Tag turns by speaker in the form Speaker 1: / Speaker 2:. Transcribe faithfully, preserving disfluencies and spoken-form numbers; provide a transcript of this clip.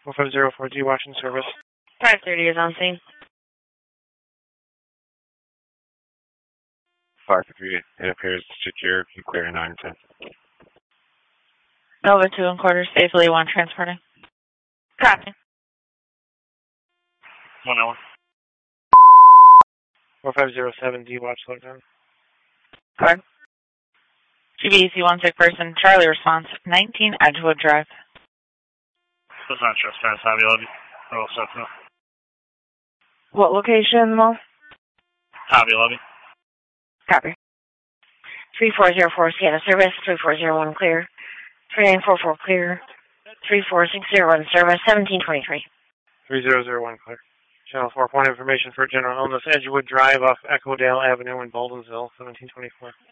Speaker 1: four five zero four G, watch in service.
Speaker 2: five thirty is on scene.
Speaker 1: five three, it appears secure, you clear nine ten.
Speaker 2: Nova two and quarter, safely one transporting. Copy.
Speaker 1: one hour. four five zero seven D, watch slow down.
Speaker 2: Card. G B C one sick person, Charlie response, nineteen Edgewood Drive.
Speaker 1: Does not trespass, Hobby Lobby. Roll stuff now.
Speaker 2: What location in the mall?
Speaker 1: Hobby Lobby.
Speaker 2: Copy. three four zero four, scan of service, three four zero one clear, three nine four four clear, three four six zero one service, seventeen twenty-three.
Speaker 1: three zero zero one clear. Channel four, point information for general illness, Edgewood Drive off Echo Dale Avenue in Baldwinsville, seventeen twenty-four.